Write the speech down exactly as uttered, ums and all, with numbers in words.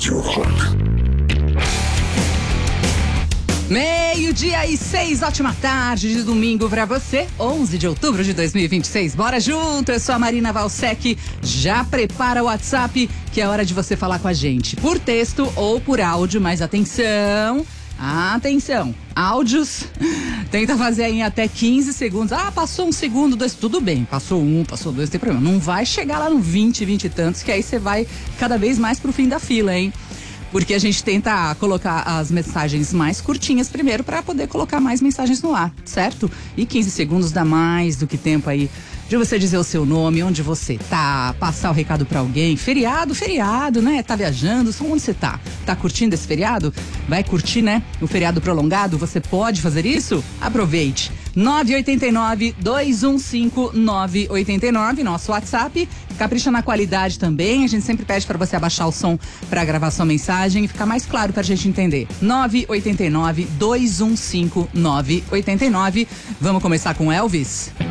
Rádio Rock. Meio-dia e seis, ótima tarde de domingo pra você, onze de outubro de dois mil e vinte e seis. Bora junto, eu sou a Marina Valsec. Já prepara o WhatsApp, que é hora de você falar com a gente, por texto ou por áudio, mas atenção, atenção, áudios, tenta fazer aí em até quinze segundos. Ah, passou um segundo, dois, tudo bem, passou um, passou dois, não tem problema. Não vai chegar lá no vinte, vinte e tantos, que aí você vai cada vez mais pro fim da fila, hein? Porque a gente tenta colocar as mensagens mais curtinhas primeiro para poder colocar mais mensagens no ar, certo? E quinze segundos dá mais do que tempo aí de você dizer o seu nome, onde você tá, passar o recado para alguém. Feriado, feriado, né? Tá viajando, onde você tá? Tá curtindo esse feriado? Vai curtir, né? O feriado prolongado? Você pode fazer isso? Aproveite. nove oito nove, dois um cinco, nove oito nove, nosso WhatsApp. Capricha na qualidade também. A gente sempre pede para você abaixar o som para gravar sua mensagem e ficar mais claro pra gente entender. nove oito nove, dois um cinco, nove oito nove. Vamos começar com Elvis?